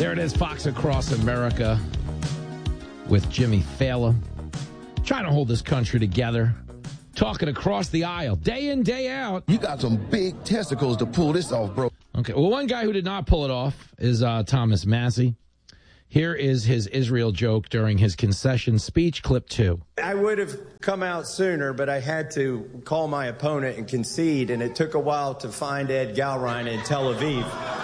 There it is, Fox Across America with Jimmy Fallon. Trying to hold this country together. Talking across the aisle, day in, day out. You got some big testicles to pull this off, bro. Okay, well, one guy who did not pull it off is Thomas Massie. Here is his Israel joke during his concession speech, clip 2. I would have come out sooner, but I had to call my opponent and concede, and it took a while to find Ed Galrein in Tel Aviv.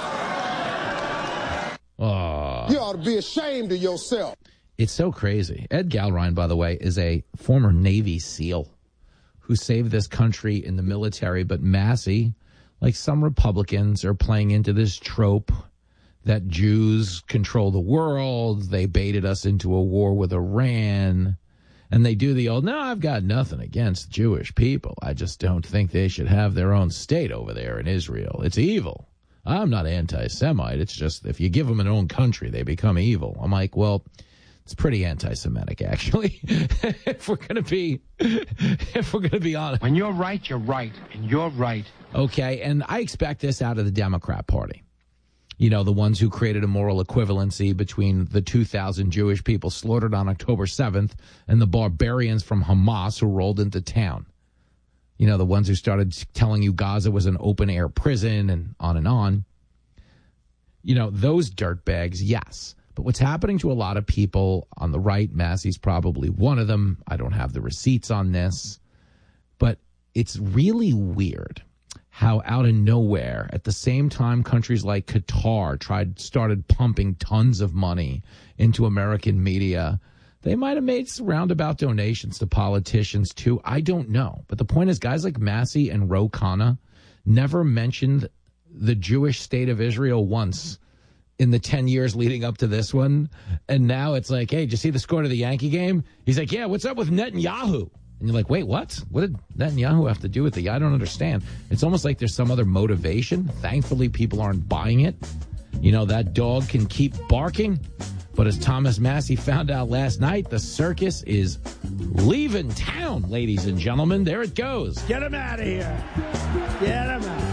You ought to be ashamed of yourself. It's so crazy. Ed Galrein, by the way, is a former Navy SEAL who saved this country in the military, but Massie, like some Republicans, are playing into this trope that Jews control the world. They baited us into a war with Iran. And they do the old, no, I've got nothing against Jewish people. I just don't think they should have their own state over there in Israel. It's evil. I'm not anti-Semite. It's just if you give them an own country, they become evil. I'm like, well, it's pretty anti-Semitic, actually, if we're going to be honest. When you're right, you're right, and you're right. Okay, and I expect this out of the Democrat Party. You know, the ones who created a moral equivalency between the 2,000 Jewish people slaughtered on October 7th and the barbarians from Hamas who rolled into town. You know, the ones who started telling you Gaza was an open-air prison and on and on. You know, those dirtbags, yes. But what's happening to a lot of people on the right, Massie's probably one of them. I don't have the receipts on this. But it's really weird how out of nowhere, at the same time countries like Qatar started pumping tons of money into American media, they might have made some roundabout donations to politicians too. I don't know. But the point is, guys like Massie and Ro Khanna never mentioned the Jewish state of Israel once in the 10 years leading up to this one. And now it's like, hey, did you see the score to the Yankee game? He's like, yeah, what's up with Netanyahu? And you're like, wait, what? What did Netanyahu have to do with I don't understand. It's almost like there's some other motivation. Thankfully, people aren't buying it. You know, that dog can keep barking. But as Thomas Massie found out last night, the circus is leaving town, ladies and gentlemen. There it goes. Get him out of here. Get him out.